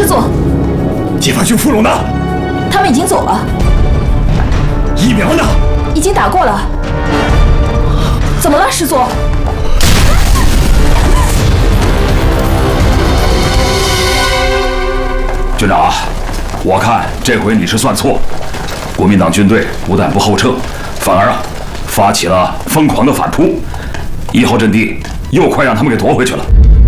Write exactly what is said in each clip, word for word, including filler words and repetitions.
师座， 解放军俘虏呢？ 他们已经走了。 疫苗呢？ 已经打过了。怎么了，师座？ 军长，我看这回你是算错，国民党军队不但不后撤，反而啊发起了疯狂的反扑，一号阵地又快让他们给夺回去了。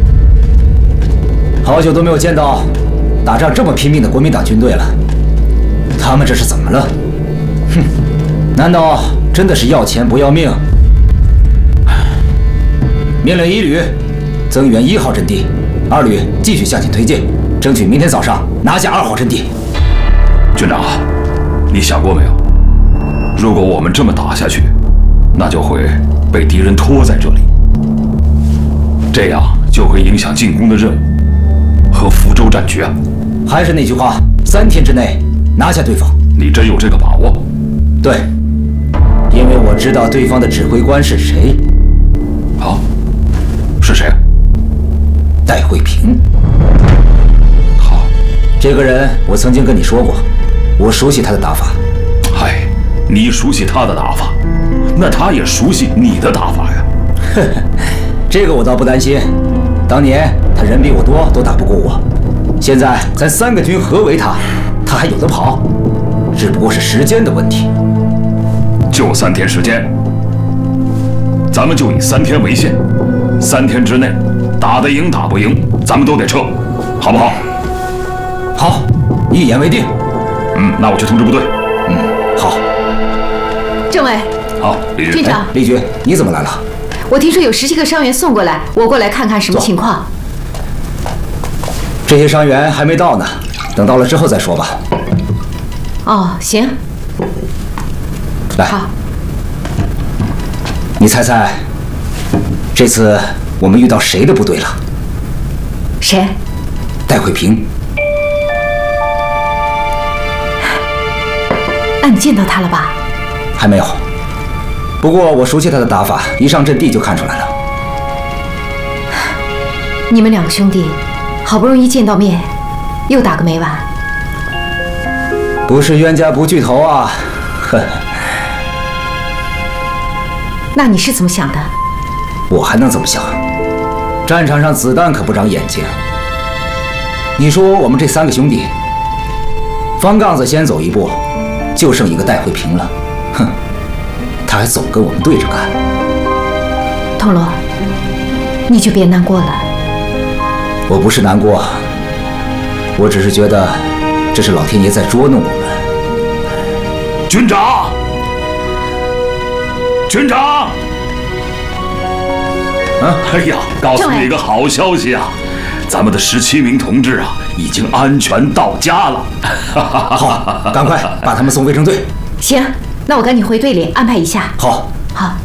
好久都没有见到打仗这么拼命的国民党军队了，他们这是怎么了？哼，难道真的是要钱不要命？命令一旅增援一号阵地，二旅继续向前推进，争取明天早上拿下二号阵地。 军长，你想过没有？如果我们这么打下去，那就会被敌人拖在这里，这样就会影响进攻的任务和福州战局啊！ 还是那句话，三天之内拿下对方。 你真有这个把握？ 对，因为我知道对方的指挥官是谁。 好，是谁？ 戴慧萍。 好， 这个人我曾经跟你说过，我熟悉他的打法。 嗨，你熟悉他的打法，那他也熟悉你的打法呀。 呵呵，这个我倒不担心。当年他人比我多，都打不过我。现在咱三个军合围他，他还有得跑，只不过是时间的问题。 就三天时间，咱们就以三天为限，三天之内打得赢打不赢，咱们都得撤，好不好？ 好，一言为定。 嗯，那我去通知部队。 嗯，好。 政委。 好，李军。 军长， 丽君，你怎么来了？ 我听说有十七个伤员送过来，我过来看看什么情况。 这些伤员还没到呢，等到了之后再说吧。 哦，行。 来， 好。 你猜猜，这次我们遇到谁的部队了？ 谁？ 戴慧萍。 那你见到他了吧？ 还没有。不过我熟悉他的打法，一上阵地就看出来了。 你们两个兄弟，好不容易见到面，又打个没完。 不是冤家不聚头啊！呵。 那你是怎么想的？ 我还能怎么想？战场上子弹可不长眼睛。你说我们这三个兄弟，方杠子先走一步，就剩一个戴慧萍了。哼，他还总跟我们对着干。 童罗，你就别难过了。 我不是难过，我只是觉得这是老天爷在捉弄我们。 军长，军长。啊！哎呀，告诉你一个好消息啊，咱们的十七名同志啊，已经安全到家了。 好，赶快把他们送卫生队。 行，那我赶紧回队里安排一下。 好， 好。